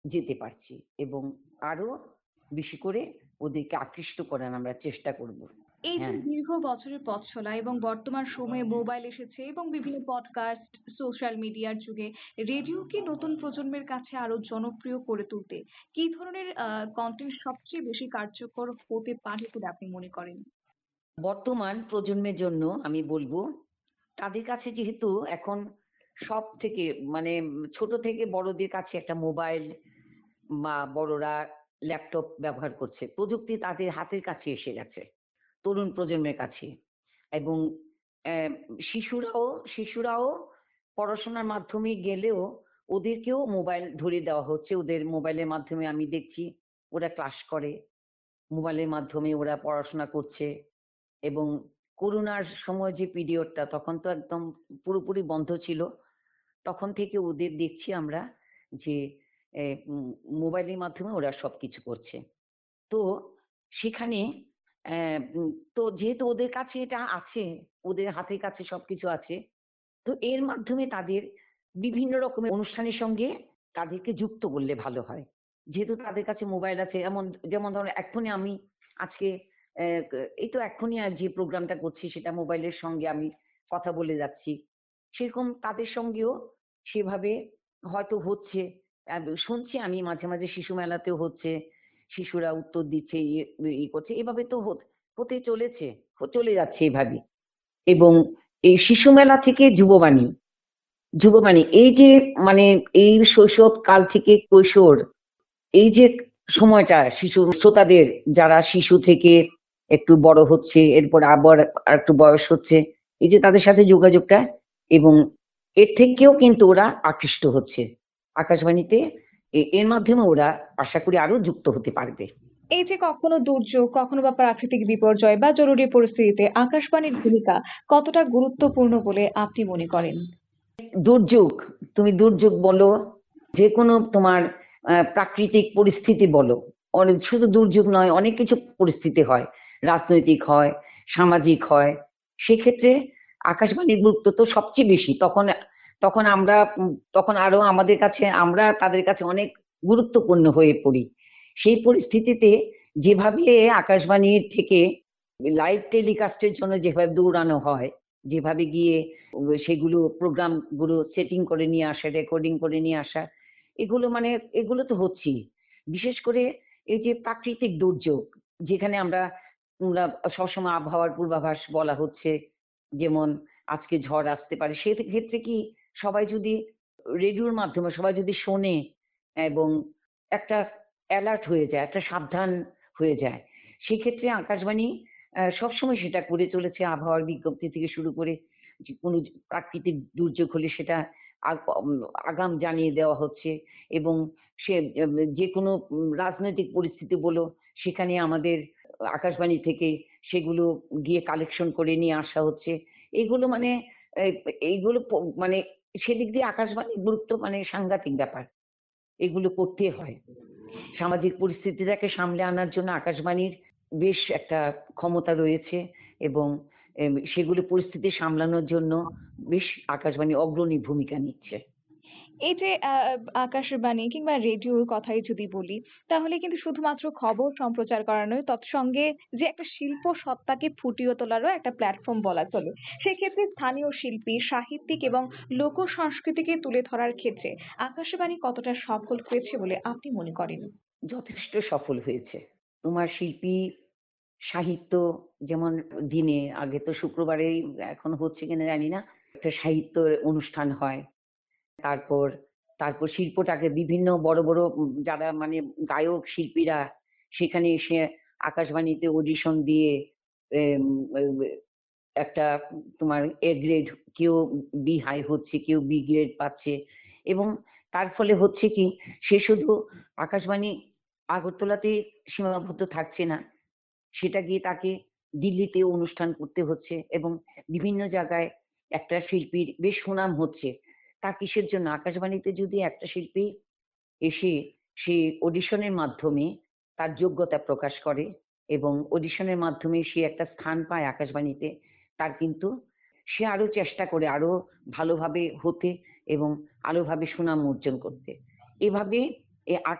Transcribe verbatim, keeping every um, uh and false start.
যেতে পারছি এবং আরো বেশি করে ওদেরকে আকৃষ্ট করার আমরা চেষ্টা করব। এই যে হ্যাঁ। দীর্ঘ বছরের পথ চলা এবং বর্তমান সময়ে মোবাইল এসেছে এবং বিভিন্ন পডকাস্ট, সোশ্যাল মিডিয়ার যুগে রেডিওকে নতুন প্রজন্মের কাছে আরো জনপ্রিয় করে তুলতে কি ধরনের আ কনটেন্ট সবচেয়ে বেশি কার্যকর হতে পারে বলে আপনি মনে করেন? বর্তমান প্রজন্মের জন্য আমি বলব, তাদের কাছে যেহেতু এখন সব থেকে মানে ছোট থেকে বড়দের কাছে একটা মোবাইল বা বড়রা ল্যাপটপ ব্যবহার করছে। প্রযুক্তি তাদের হাতের কাছে এসে গেছে, তরুণ প্রজন্মের কাছে। এবং অ্যা শিশুরাও শিশুরাও পড়াশোনার মাধ্যমে গেলেও ওদেরকেও মোবাইল ধরিয়ে দেওয়া হচ্ছে। ওদের মোবাইলের মাধ্যমে আমি দেখছি ওরা ক্লাস করে। মোবাইলের মাধ্যমে ওরা পড়াশোনা করছে এবং করোনার সময় যে পিরিয়ডটা তখন তো একদম পুরোপুরি বন্ধ ছিল। তখন থেকে ওদের দেখছি আমরা যে এ উম মোবাইলের মাধ্যমে ওরা সবকিছু করছে। তো সেখানে অ্যা উম তো যেহেতু ওদের কাছে এটা আছে, ওদের হাতের কাছে সবকিছু আছে, তো এর মাধ্যমে তাদের বিভিন্ন রকমের অনুষ্ঠানের সঙ্গে তাদেরকে যুক্ত করলে ভালো হয়। যেহেতু তাদের কাছে মোবাইল আছে এমন যেমন ধরুন এক্ষুনি আমি আজকে অ্যা ক এই তো এক্ষুনি আর যে প্রোগ্রামটা করছি সেটা মোবাইলের সঙ্গে আমি কথা বলে যাচ্ছি। সেরকম তাদের সঙ্গেও সেভাবে হয়তো হচ্ছে। অ্যা শুনছি আমি মাঝে, মাঝে শিশু মেলাতেও হচ্ছে। শিশুরা উত্তর দিচ্ছে, ইয়ে ইয়ে করছে। এভাবে তো হত হতে চলেছে, হ চলে যাচ্ছে এভাবেই। এবং এই শিশু মেলা থেকে যুববাণী, যুববাণী এই যে মানে এই শৈশব কাল থেকে কৈশোর, এই যে সময়টা শিশু শ্রোতাদের যারা শিশু থেকে একটু বড় হচ্ছে, এরপর আবার আরেকটু বয়স হচ্ছে, এই যে তাদের সাথে যোগাযোগটা এবং এর থেকেও কিন্তু ওরা আকৃষ্ট হচ্ছে। আকাশবাণীতে এ এর মাধ্যমে ওরা আশা করি আরো যুক্ত হতে পারবে। এই যে কখনো দুর্যোগ, কখনো বা প্রাকৃতিক বিপর্যয় বা জরুরি পরিস্থিতিতে আকাশবাণীর ভূমিকা কতটা গুরুত্বপূর্ণ বলে আপনি মনে করেন? দুর্যোগ, তুমি দুর্যোগ বলো, যেকোনো তোমার আ প্রাকৃতিক পরিস্থিতি বলো, অনেক শুধু দুর্যোগ নয়, অনেক কিছু পরিস্থিতি হয়। রাজনৈতিক হয়, সামাজিক হয়। সেক্ষেত্রে আকাশবাণীর গুরুত্ব তো সবচেয়ে বেশি। তখন তখন আমরা উম তখন আরো আমাদের কাছে আমরা তাদের কাছে অনেক গুরুত্বপূর্ণ হয়ে পড়ি। সেই পরিস্থিতিতে যেভাবে আকাশবাণীর থেকে লাইভ টেলিকাস্ট এর জন্য যেভাবে দৌড়ানো হয়, যেভাবে গিয়ে ও সেগুলো প্রোগ্রাম গুলো সেটিং করে নিয়ে আসা, রেকর্ডিং করে নিয়ে আসা। এগুলো মানে এগুলো তো হচ্ছেই। বিশেষ করে এই যে প্রাকৃতিক দুর্যোগ, যেখানে আমরা আমরা সবসময় আবহাওয়ার পূর্বাভাস বলা হচ্ছে। যেমন আজকে ঝড় আসতে পারে। সেক্ষেত্রে কি সবাই যদি রেডিওর মাধ্যমে সবাই যদি শোনে এবং একটা এলার্ট হয়ে যায়, একটা সাবধান হয়ে যায়। সেক্ষেত্রে আকাশবাণী অ্যা সবসময় সেটা করে চলেছে। আবহাওয়ার বিজ্ঞপ্তি থেকে শুরু করে যে কোনো যে প্রাকৃতিক দুর্যোগ হলে সেটা আগ অম আগাম জানিয়ে দেওয়া হচ্ছে এবং সে এম যেকোনো উম রাজনৈতিক পরিস্থিতি বলো, সেখানে আমাদের আকাশবাণী থেকে সেগুলো গিয়ে কালেকশন করে নিয়ে আসা হচ্ছে। এগুলো মানে এই এইগুলো প মানে সেদিক দিয়ে আকাশবাণীর গুরুত্ব মানে সাংঘাতিক ব্যাপার। এগুলো করতে হয়। সামাজিক পরিস্থিতিটাকে সামলে আনার জন্য আকাশবাণীর বেশ একটা ক্ষমতা রয়েছে এবং এম সেগুলো পরিস্থিতি সামলানোর জন্য বেশ আকাশবাণী অগ্রণী ভূমিকা নিচ্ছে। এই যে আ আকাশবাণী কিংবা রেডিওর কথাই যদি বলি, তাহলে কিন্তু শুধুমাত্র খবর সম্প্রচার করা নয়, তৎসঙ্গে যে একটা শিল্প সত্তাকে ফুটিয়ে তোলারও একটা প্ল্যাটফর্ম বলা চলে। সেক্ষেত্রে স্থানীয় শিল্পী, সাহিত্যিক এবং লোক সংস্কৃতিকে তুলে ধরার ক্ষেত্রে আকাশবাণী কতটা সফল হয়েছে বলে আপনি মনে করেন? যথেষ্ট সফল হয়েছে। তোমার শিল্পী, সাহিত্য যেমন দিনে আগে তো শুক্রবারেই এখন হচ্ছে কিনা জানি না। একটা সাহিত্য অনুষ্ঠান হয়। তারপর, তারপর শিল্পটাকে বিভিন্ন বড়, বড় উম যারা মানে গায়ক শিল্পীরা সেখানে এসে আকাশবাণীতে অডিশন দিয়ে এম এ একটা তোমার এ গ্রেড কেউ বি হাই হচ্ছে, কেউ বি গ্রেড পাচ্ছে এবং তার ফলে হচ্ছে কি সে শুধু আকাশবাণী আগরতলাতেই সীমাবদ্ধ থাকছে না। সেটা গিয়ে তাকে দিল্লিতেও অনুষ্ঠান করতে হচ্ছে এবং বিভিন্ন জায়গায় একটা শিল্পীর বেশ সুনাম হচ্ছে। তা কিসের জন্য? আকাশবাণীতে যদি একটা শিল্পী এসে সে অডিশনের মাধ্যমে তার যোগ্যতা প্রকাশ করে এবং অডিশনের মাধ্যমে সে একটা স্থান পায় আকাশবাণীতে, তার কিন্তু সে আরো চেষ্টা করে আরো ভালোভাবে হতে এবং আলোভাবে সুনাম অর্জন করতে। এভাবে এই